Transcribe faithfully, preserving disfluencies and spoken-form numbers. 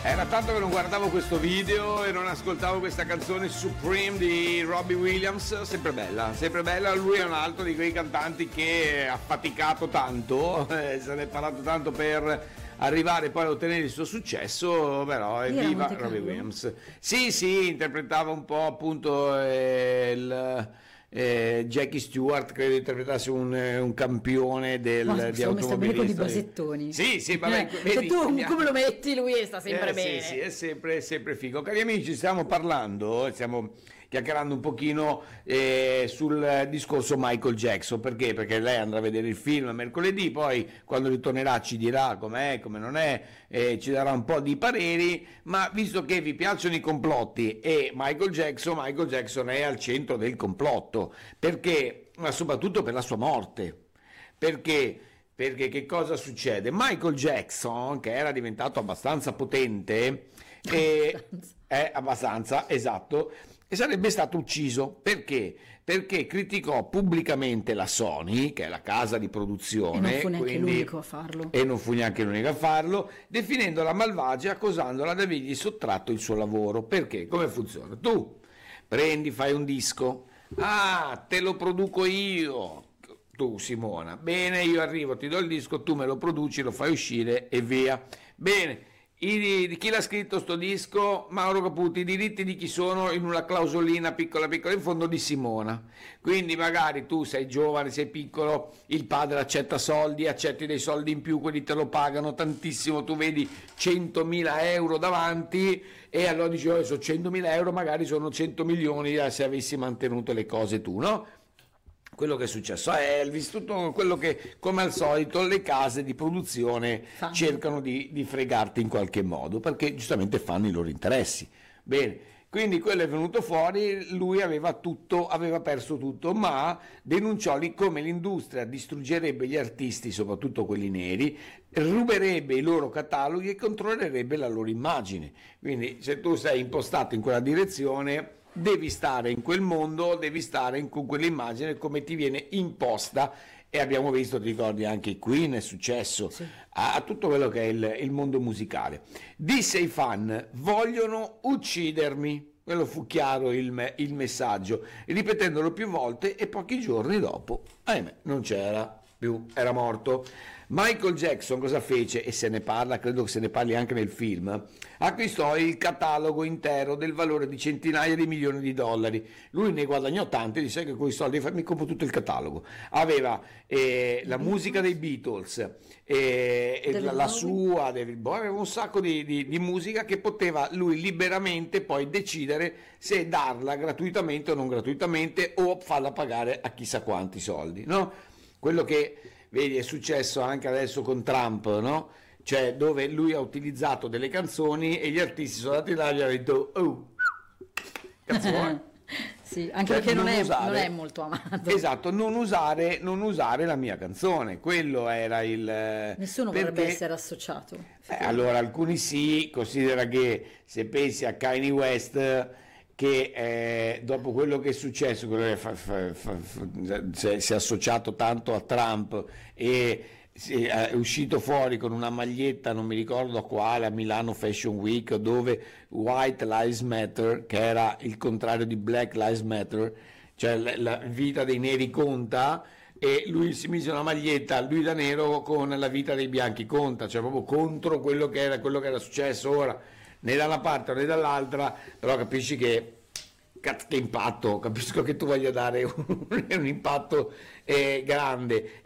Era tanto che non guardavo questo video e non ascoltavo questa canzone Supreme di Robbie Williams, sempre bella, sempre bella. Lui è un altro di quei cantanti che ha faticato tanto, eh, se ne è parlato tanto per arrivare poi a ottenere il suo successo, però è viva Robbie Williams. Sì, sì, interpretava un po' appunto eh, il... Eh, Jackie Stewart credo interpretasse un, un campione del, ma di automobilista bene con i basettoni. sì sì vabbè, eh, vedi, se tu come lo metti lui sta sempre eh, bene. sì sì è sempre, è sempre figo. Cari amici, stiamo parlando stiamo chiacchierando un pochino eh, sul discorso Michael Jackson. Perché? Perché lei andrà a vedere il film mercoledì, poi quando ritornerà ci dirà com'è, come non è, eh, ci darà un po' di pareri, ma visto che vi piacciono i complotti e Michael Jackson, Michael Jackson è al centro del complotto, perché, ma soprattutto per la sua morte, perché perché che cosa succede? Michael Jackson, che era diventato abbastanza potente, e, è abbastanza, esatto, e sarebbe stato ucciso. Perché? Perché criticò pubblicamente la Sony, che è la casa di produzione, e non fu neanche quindi, l'unico a farlo, e non fu neanche l'unico a farlo, definendola malvagia, accusandola di avergli sottratto il suo lavoro. Perché? Come funziona? Tu prendi, fai un disco, ah, te lo produco io, tu Simona, bene, io arrivo, ti do il disco, tu me lo produci, lo fai uscire e via. Bene, I, di chi l'ha scritto sto disco? Mauro Caputi. I diritti di chi sono? In una clausolina piccola piccola in fondo di Simona. Quindi magari tu sei giovane, sei piccolo, il padre accetta soldi, accetti dei soldi in più, quelli te lo pagano tantissimo, tu vedi centomila euro davanti e allora dici, oh, sono centomila euro, magari sono cento milioni se avessi mantenuto le cose tu, no? Quello che è successo a Elvis, tutto quello che, come al solito, le case di produzione fanno. cercano di, di fregarti in qualche modo, perché giustamente fanno i loro interessi. Bene, quindi quello è venuto fuori, lui aveva tutto, aveva perso tutto, ma denunciò lì come l'industria distruggerebbe gli artisti, soprattutto quelli neri, ruberebbe i loro cataloghi e controllerebbe la loro immagine. Quindi se tu sei impostato in quella direzione, devi stare in quel mondo, devi stare in, con quell'immagine come ti viene imposta. E abbiamo visto, ti ricordi, anche i Queen, è successo, sì. a, a tutto quello che è il, il mondo musicale. Disse ai fan, vogliono uccidermi. Quello fu chiaro il, me, il messaggio, ripetendolo più volte, e pochi giorni dopo, ahimè, non c'era più, era morto. Michael Jackson cosa fece? E se ne parla, credo che se ne parli anche nel film. Acquistò il catalogo intero del valore di centinaia di milioni di dollari. Lui ne guadagnò tanti, disse che con i soldi mi compro tutto il catalogo. Aveva eh, la musica dei Beatles, eh, e la, la sua, David Bowie, aveva un sacco di, di, di musica che poteva lui liberamente poi decidere se darla gratuitamente o non gratuitamente, o farla pagare a chissà quanti soldi, no? Quello che vedi è successo anche adesso con Trump, no? Cioè dove lui ha utilizzato delle canzoni e gli artisti sono andati là e gli hanno detto oh, canzone. Sì, anche cioè, perché non, non, è, usare, non è molto amato. Esatto, non usare, non usare la mia canzone, quello era il... Nessuno perché, vorrebbe essere associato. Eh, allora alcuni sì, considera che se pensi a Kanye West, che eh, dopo quello che è successo, quello che fa, fa, fa, fa, si, è, si è associato tanto a Trump e si è uscito fuori con una maglietta, non mi ricordo quale, a Milano Fashion Week, dove White Lives Matter, che era il contrario di Black Lives Matter, cioè la, la vita dei neri conta, e lui si mise una maglietta, lui da nero, con la vita dei bianchi conta, cioè proprio contro quello che era, quello che era successo. Ora né da una parte né dall'altra, però capisci che che impatto, capisco che tu voglia dare un, un impatto eh, grande,